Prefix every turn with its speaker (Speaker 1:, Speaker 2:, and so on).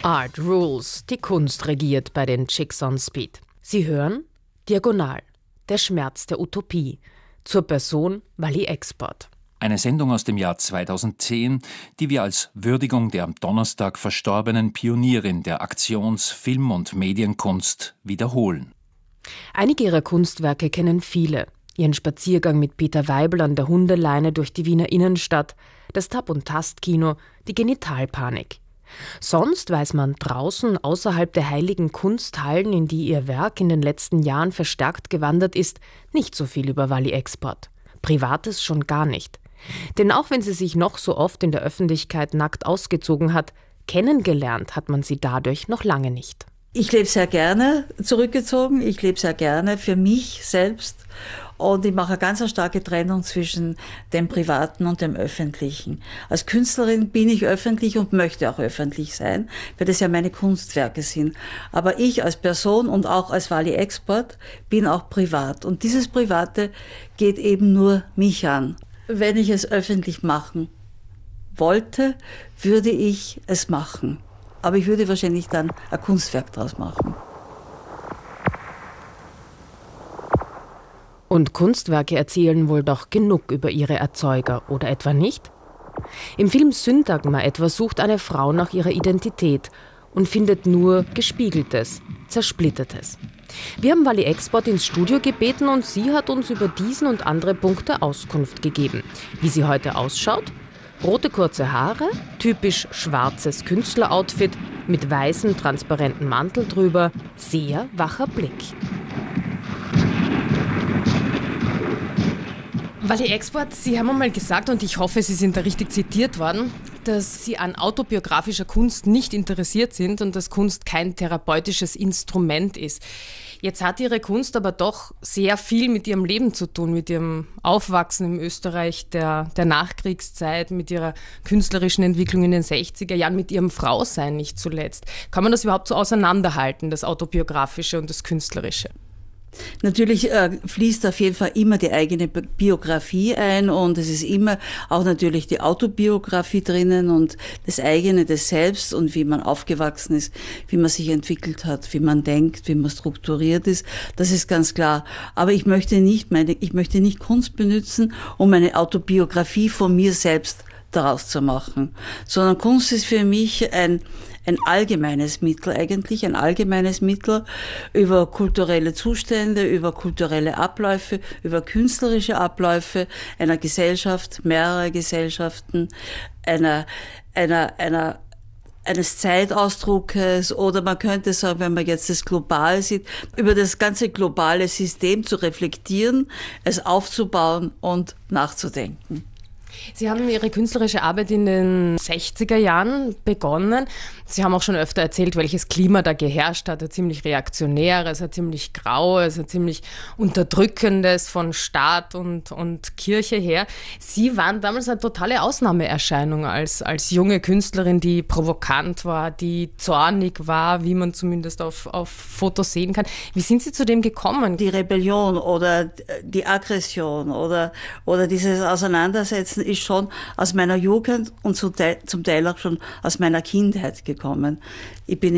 Speaker 1: Art rules, die Kunst regiert bei den Chicks on Speed. Sie hören Diagonal, der Schmerz der Utopie, zur Person Wally Export.
Speaker 2: Eine Sendung aus dem Jahr 2010, die wir als Würdigung der am Donnerstag verstorbenen Pionierin der Aktions-, Film- und Medienkunst wiederholen.
Speaker 1: Einige ihrer Kunstwerke kennen viele. Ihren Spaziergang mit Peter Weibel an der Hundeleine durch die Wiener Innenstadt, das Tab- und Tastkino, die Genitalpanik. Sonst weiß man draußen, außerhalb der heiligen Kunsthallen, in die ihr Werk in den letzten Jahren verstärkt gewandert ist, nicht so viel über Wally Export. Privates schon gar nicht. Denn auch wenn sie sich noch so oft in der Öffentlichkeit nackt ausgezogen hat, kennengelernt hat man sie dadurch noch lange nicht.
Speaker 3: Ich lebe sehr gerne zurückgezogen, ich lebe sehr gerne für mich selbst und ich mache eine ganz starke Trennung zwischen dem Privaten und dem Öffentlichen. Als Künstlerin bin ich öffentlich und möchte auch öffentlich sein, weil das ja meine Kunstwerke sind. Aber ich als Person und auch als Wally Export bin auch privat und dieses Private geht eben nur mich an. Wenn ich es öffentlich machen wollte, würde ich es machen. Aber ich würde wahrscheinlich dann ein Kunstwerk draus machen.
Speaker 1: Und Kunstwerke erzählen wohl doch genug über ihre Erzeuger, oder etwa nicht? Im Film Syntagma etwa sucht eine Frau nach ihrer Identität und findet nur Gespiegeltes, Zersplittertes. Wir haben Wally Export ins Studio gebeten und sie hat uns über diesen und andere Punkte Auskunft gegeben. Wie sie heute ausschaut? Rote kurze Haare, typisch schwarzes Künstleroutfit mit weißem transparenten Mantel drüber, sehr wacher Blick. Wally Export, Sie haben einmal gesagt, und ich hoffe, Sie sind da richtig zitiert worden, dass Sie an autobiografischer Kunst nicht interessiert sind und dass Kunst kein therapeutisches Instrument ist. Jetzt hat Ihre Kunst aber doch sehr viel mit Ihrem Leben zu tun, mit Ihrem Aufwachsen im Österreich der Nachkriegszeit, mit Ihrer künstlerischen Entwicklung in den 60er Jahren, mit Ihrem Frausein nicht zuletzt. Kann man das überhaupt so auseinanderhalten, das Autobiografische und das Künstlerische?
Speaker 3: Natürlich fließt auf jeden Fall immer die eigene Biografie ein und es ist immer auch natürlich die Autobiografie drinnen und das eigene, das Selbst und wie man aufgewachsen ist, wie man sich entwickelt hat, wie man denkt, wie man strukturiert ist. Das ist ganz klar. Aber ich möchte nicht Kunst benutzen, um eine Autobiografie von mir selbst daraus zu machen, sondern Kunst ist für mich ein allgemeines Mittel eigentlich, ein allgemeines Mittel über kulturelle Zustände, über kulturelle Abläufe, über künstlerische Abläufe einer Gesellschaft, mehrerer Gesellschaften, eines Zeitausdruckes oder man könnte sagen, wenn man jetzt das Globale sieht, über das ganze globale System zu reflektieren, es aufzubauen und nachzudenken.
Speaker 1: Sie haben Ihre künstlerische Arbeit in den 60er Jahren begonnen. Sie haben auch schon öfter erzählt, welches Klima da geherrscht hat. Ein ziemlich reaktionäres, ein ziemlich graues, ein ziemlich unterdrückendes von Staat und Kirche her. Sie waren damals eine totale Ausnahmeerscheinung als junge Künstlerin, die provokant war, die zornig war, wie man zumindest auf Fotos sehen kann. Wie sind Sie zu dem gekommen?
Speaker 3: Die Rebellion oder die Aggression oder dieses Auseinandersetzen ist schon aus meiner Jugend und zum Teil auch schon aus meiner Kindheit gekommen. Ich bin